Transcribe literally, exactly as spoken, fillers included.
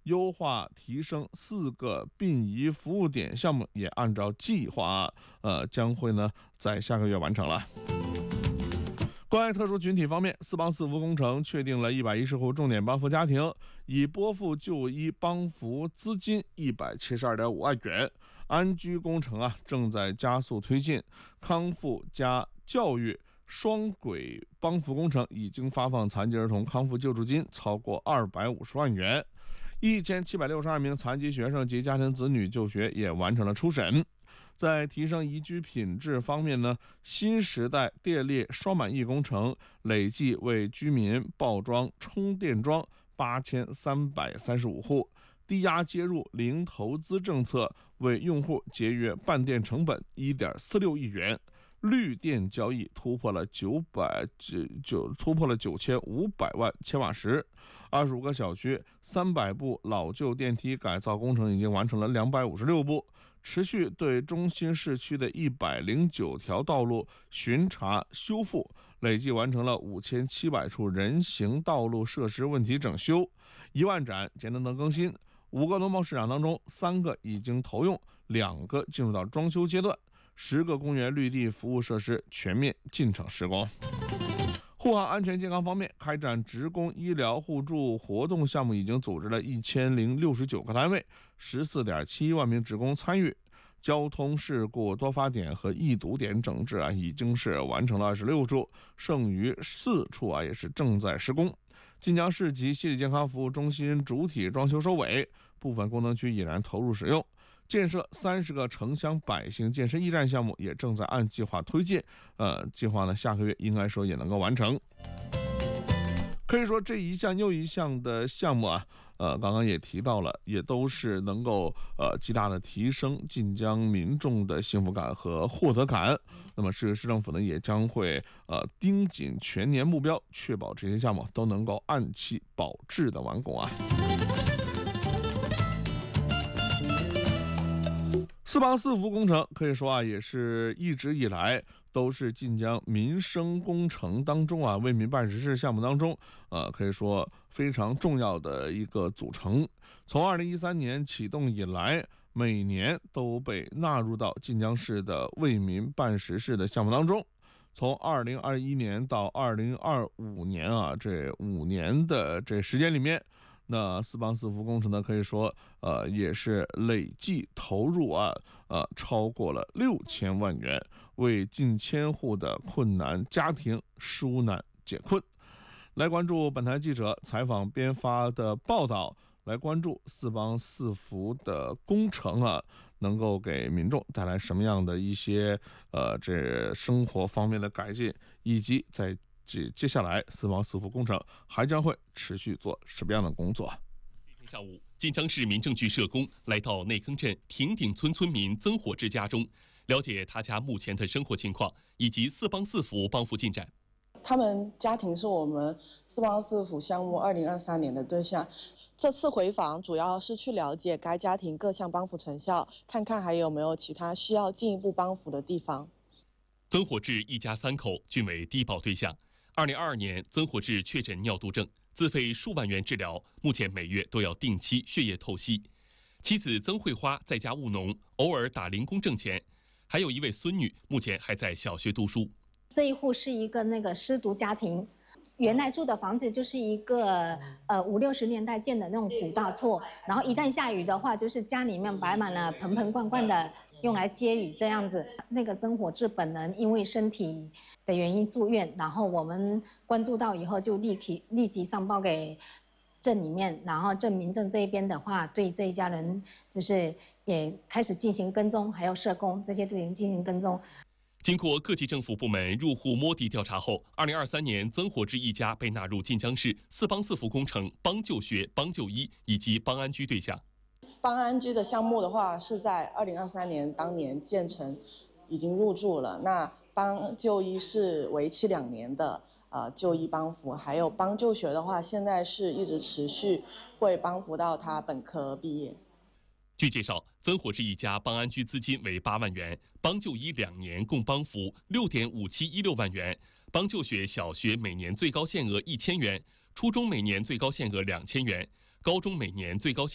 优化提升四个殡仪服务点项目也按照计划，呃，将会呢在下个月完成了。关于特殊群体方面，四帮四福工程确定了一百一十户重点帮扶家庭，已拨付就医帮扶资金一百七十二点五万元。安居工程啊正在加速推进，康复加教育双轨帮扶工程已经发放残疾儿童康复救助金超过二百五十万元，一千七百六十二名残疾学生及家庭子女就学也完成了初审。在提升宜居品质方面呢，新时代电力双满意工程累计为居民报装充电桩八千三百三十五户，低压接入零投资政策为用户节约办电成本一点四六亿元。绿电交易突破了九百九突破了九千五百万千瓦时，二十五个小区三百部老旧电梯改造工程已经完成了两百五十六部，持续对中心市区的一百零九条道路巡查修复，累计完成了五千七百处人行道路设施问题整修，一万盏节能灯更新。五个农贸市场当中，三个已经投用，两个进入到装修阶段。十个公园绿地服务设施全面进场施工。护航安全健康方面，开展职工医疗互助活动项目已经组织了一千零六十九个单位，十四点七一万名职工参与。交通事故多发点和易堵点整治啊，已经是完成了二十六处，剩余四处啊也是正在施工。晋江市级心理健康服务中心主体装修收尾，部分功能区已然投入使用。建设三十个城乡百姓健身驿站项目也正在按计划推进，呃，计划呢下个月应该说也能够完成。可以说这一项又一项的项目啊，呃，刚刚也提到了，也都是能够呃极大的提升晋江民众的幸福感和获得感。那么市市政府呢也将会呃盯紧全年目标，确保这些项目都能够按期保质的完工啊。四帮四福工程可以说啊，也是一直以来都是晋江民生工程当中啊，为民办实事项目当中，呃，可以说非常重要的一个组成。从二零一三年启动以来，每年都被纳入到晋江市的为民办实事的项目当中。从二零二一年到二零二五年啊，这五年的这时间里面，那四帮四福工程呢，可以说呃也是累计投入啊呃超过了六千万元，为近千户的困难家庭纾难解困。来关注本台记者采访编发的报道，来关注四帮四福的工程啊，能够给民众带来什么样的一些呃这生活方面的改进，以及在接接下来四帮四福工程还将会持续做什么样的工作。 这天上午，晋江市民政局社工来到内坑镇亭顶村村民曾火志家中，了解他家目前的生活情况以及四帮四福帮扶进展。 他们家庭是我们四帮四福项目二零二三年的对象。这次回访主要是去了解该家庭各项帮扶成效，看看还有没有其他需要进一步帮扶的地方。 曾火志一家三口均为低保对象。二零二二年，曾火志确诊尿毒症，自费数万元治疗，目前每月都要定期血液透析。妻子曾慧花在家务农，偶尔打零工挣钱。还有一位孙女，目前还在小学读书。 这一户是一个那个失独家庭，原来住的房子就是一个呃五六十年代建的那种古大厝，然后一旦下雨的话，就是家里面摆满了盆盆罐罐的，用来接雨这样子。那个曾火志本人因为身体的原因住院，然后我们关注到以后就立即立即上报给镇里面，然后镇民政这一边的话，对这一家人就是也开始进行跟踪，还有社工这些都已经进行跟踪。 经过各级政府部门入户摸底调查后，二零二三年曾火志一家被纳入晋江市四帮四福工程帮就学、帮就医以及帮安居对象。 帮安居的项目的话，是在二零二三年当年建成，已经入住了。那帮就医是为期两年的呃就医帮扶，还有帮就学的话，现在是一直持续会帮扶到他本科毕业。 据介绍，曾火志一家帮安居资金为八万元，帮就医两年共帮扶六点五七一六万元，帮就学小学每年最高限额一千元，初中每年最高限额两千元，高中每年最高限